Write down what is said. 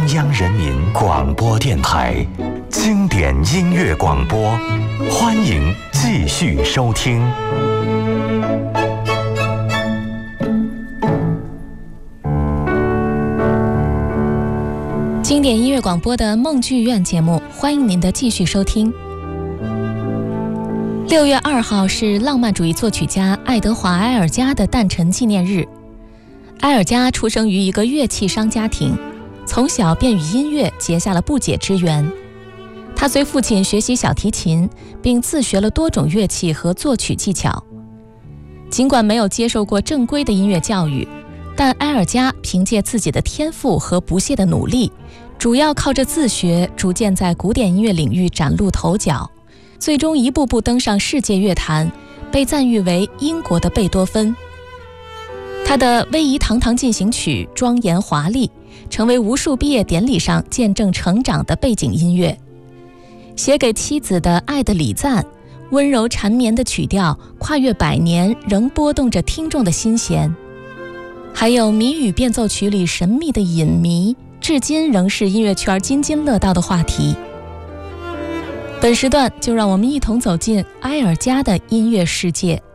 央人民广播电台经典音乐广播，欢迎继续收听。 经典音乐广播的梦剧院节目，欢迎您的继续收听。6月2号是浪漫主义作曲家爱德华·埃尔加的诞辰纪念日。埃尔加出生于一个乐器商家庭，从小便与音乐结下了不解之缘。他随父亲学习小提琴，并自学了多种乐器和作曲技巧。尽管没有接受过正规的音乐教育，但埃尔加凭借自己的天赋和不懈的努力，主要靠着自学，逐渐在古典音乐领域崭露头角，最终一步步登上世界乐坛，被赞誉为英国的贝多芬。他的《威仪堂堂进行曲》庄严华丽，成为无数毕业典礼上见证成长的背景音乐。写给妻子的《爱的礼赞》，温柔缠绵的曲调，跨越100年，仍拨动着听众的心弦。还有谜语变奏曲里神秘的隐谜，至今仍是音乐圈津津乐道的话题。本时段就让我们一同走进埃尔加的音乐世界。